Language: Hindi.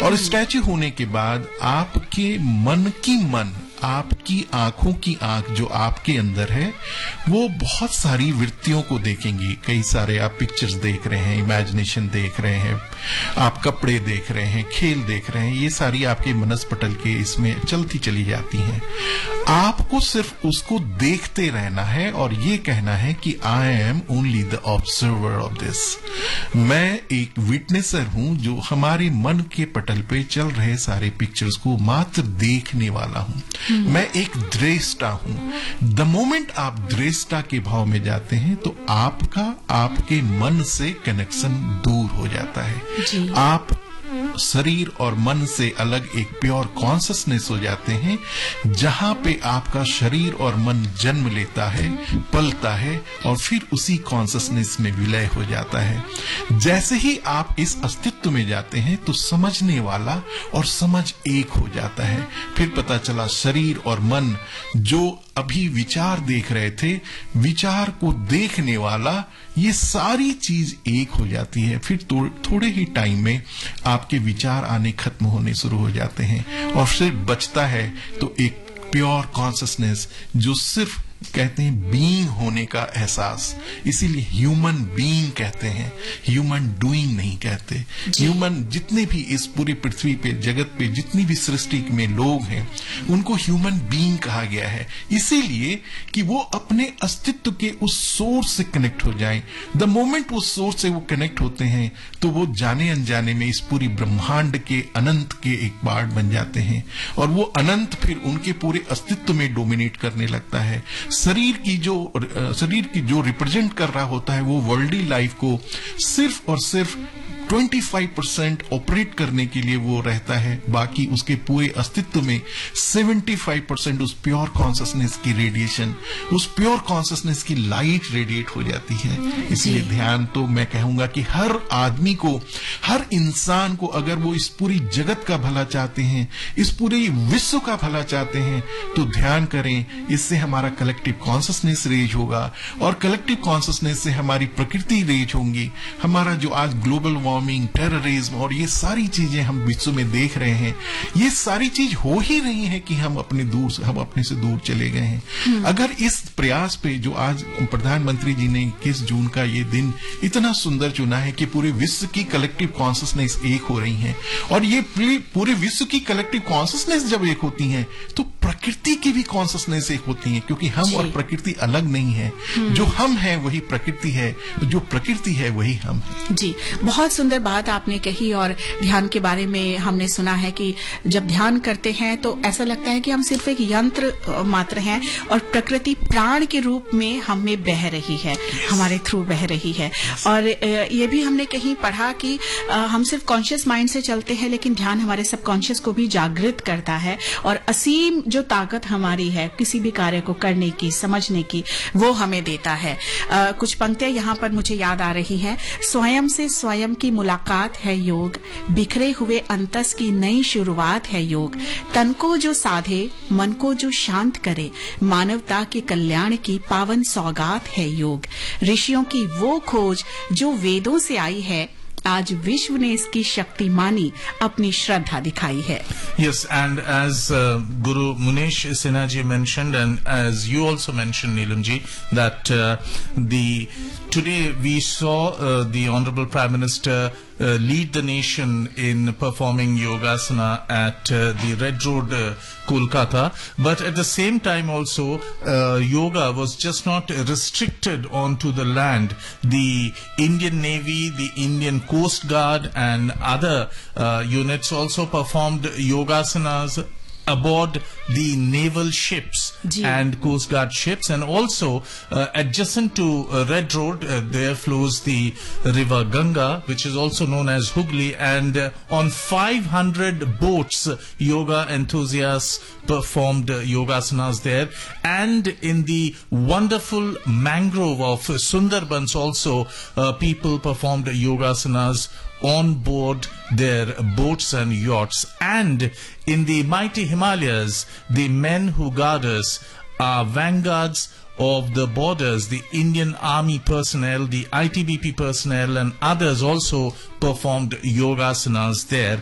और स्टैच्यू होने के बाद आपके मन की मन, आपकी आंखों की आंख जो आपके अंदर है, वो बहुत सारी वृत्तियों को देखेंगी। कई सारे आप पिक्चर्स देख रहे हैं, इमेजिनेशन देख रहे हैं, आप कपड़े देख रहे हैं, खेल देख रहे हैं, ये सारी आपके मनस्पटल के इसमें चलती चली जाती हैं। आपको सिर्फ उसको देखते रहना है और ये कहना है कि I am only the observer of this. मैं एक विटनेसर हूं जो हमारे मन के पटल पे चल रहे सारे पिक्चर्स को मात्र देखने वाला हूं। मैं एक दृष्टा हूं। द मोमेंट आप दृष्टा के भाव में जाते हैं तो आपका आपके मन से कनेक्शन दूर हो जाता है। आप शरीर और मन से अलग एक प्योर कॉन्शसनेस हो जाते हैं, जहां पे आपका शरीर और मन जन्म लेता है, पलता है और फिर उसी कॉन्शसनेस में विलय हो जाता है। जैसे ही आप इस अस्तित्व में जाते हैं तो समझने वाला और समझ एक हो जाता है। फिर पता चला शरीर और मन जो अभी विचार देख रहे थे, विचार को देखने वाला, ये सारी चीज एक हो जाती है। फिर थोड़े ही टाइम में आपके विचार आने खत्म होने शुरू हो जाते हैं और फिर बचता है तो एक प्योर कॉन्शसनेस जो सिर्फ कहते हैं बीइंग होने का एहसास। इसीलिए ह्यूमन बीइंग कहते हैं, ह्यूमन डूइंग नहीं कहते। ह्यूमन जितने भी इस पूरी पृथ्वी पे, जगत पे जितनी भी सृष्टि में लोग हैं, उनको ह्यूमन बीइंग कहा गया है, इसीलिए कि वो अपने अस्तित्व के उस सोर्स से कनेक्ट हो जाएं। द मोमेंट उस सोर्स से वो कनेक्ट होते हैं तो वो जाने अनजाने में इस पूरी ब्रह्मांड के अनंत के एक पार्ट बन जाते हैं और वो अनंत फिर उनके पूरे अस्तित्व में डोमिनेट करने लगता है। शरीर की जो रिप्रेजेंट कर रहा होता है वो वर्ल्डली लाइफ को सिर्फ और सिर्फ 25% ऑपरेट करने के लिए वो रहता है, बाकी उसके पूरे अस्तित्व में 75% उस प्योर कॉन्शसनेस की रेडिएशन, उस प्योर कॉन्शसनेस की लाइट रेडिएट हो जाती है। इसलिए ध्यान तो मैं कहूंगा कि हर आदमी को, हर इंसान को, अगर वो इस पूरी जगत का भला चाहते हैं, इस पूरे विश्व का भला चाहते हैं, तो ध्यान करें। इससे हमारा कलेक्टिव कॉन्शसनेस रेज होगा और कलेक्टिव कॉन्शसनेस से हमारी प्रकृति रेज होंगी। हमारा जो आज ग्लोबल वार्मिंग, टेररिज्म और ये सारी चीजें हम विश्व में देख रहे हैं, ये सारी चीज हो ही रही है कि हम अपने से दूर चले गए हैं। अगर इस प्रयास पे जो आज प्रधानमंत्री जी ने 21 जून का ये दिन इतना सुंदर चुना है कि पूरे विश्व की कलेक्टिव कॉन्शसनेस एक हो रही है और ये पूरे विश्व की कलेक्टिव कॉन्शसनेस जब एक होती है तो प्रकृति की भी कॉन्शसनेस एक होती है, क्योंकि हम और प्रकृति अलग नहीं है। जो हम हैं वही प्रकृति है, जो प्रकृति है वही हम है। जी, बहुत सुंदर बात आपने कही। और ध्यान के बारे में हमने सुना है कि जब ध्यान करते हैं तो ऐसा लगता है कि हम सिर्फ एक यंत्र मात्र हैं और प्रकृति प्राण के रूप में हमें बह रही है, हमारे थ्रू बह रही है। और ये भी हमने कहीं पढ़ा कि हम सिर्फ कॉन्शियस माइंड से चलते हैं, लेकिन ध्यान हमारे सबकॉन्शियस को भी जागृत करता है और असीम जो ताकत हमारी है किसी भी कार्य को करने की, समझने की, वो हमें देता है। कुछ पंक्तियां यहाँ पर मुझे याद आ रही हैं। स्वयं से स्वयं की मुलाकात है योग, बिखरे हुए अंतस की नई शुरुआत है योग। तन को जो साधे, मन को जो शांत करे, मानवता के कल्याण की पावन सौगात है योग। ऋषियों की वो खोज जो वेदों से आई है, आज विश्व ने इसकी शक्ति मानी, अपनी श्रद्धा दिखाई है। Yes, and as Guru Munesh Sinha ji mentioned, and as you also mentioned, Neelam ji, that today we saw the Honorable Prime Minister lead the nation in performing yogasana at the Red Road, Kolkata. But at the same time also, yoga was just not restricted onto the land. The Indian Navy, the Indian Coast Guard and other units also performed yogasanas aboard the naval ships and Coast Guard ships, and also adjacent to Red Road there flows the river Ganga, which is also known as Hooghly, and on 500 boats yoga enthusiasts performed yogasanas there, and in the wonderful mangrove of Sundarbans also people performed yogasanas on board their boats and yachts. And in the mighty Himalayas, the men who guard us are vanguards of the borders. The Indian Army personnel, the ITBP personnel and others also performed yogasanas there.